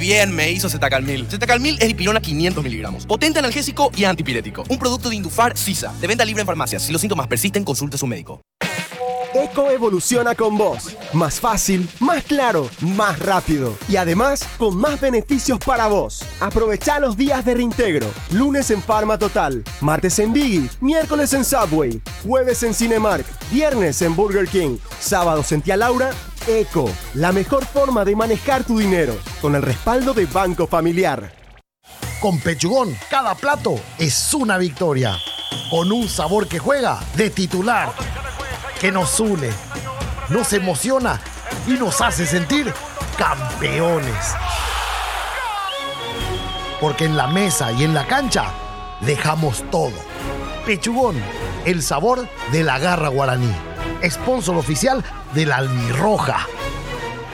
bien me hizo Zetacalmil. Zetacalmil es dipirona 500 miligramos. Potente analgésico y antipirético. Un producto de Indufar Sisa. De venta libre en farmacias. Si los síntomas persisten, consulte a su médico. Eco evoluciona con vos. Más fácil, más claro, más rápido. Y además, con más beneficios para vos. Aprovechá los días de reintegro. Lunes en Pharma Total. Martes en Biggie. Miércoles en Subway. Jueves en Cinemark. Viernes en Burger King. Sábados en Tía Laura. Eco. La mejor forma de manejar tu dinero. Con el respaldo de Banco Familiar. Con Pechugón, cada plato es una victoria. Con un sabor que juega de titular. Que nos une, nos emociona y nos hace sentir campeones. Porque en la mesa y en la cancha dejamos todo. Pechugón, el sabor de la garra guaraní. Sponsor oficial de la Albirroja.